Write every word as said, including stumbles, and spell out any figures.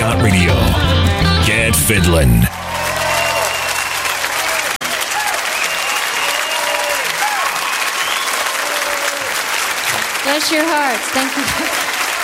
Radio. Get fiddlin'. Bless your hearts. Thank you.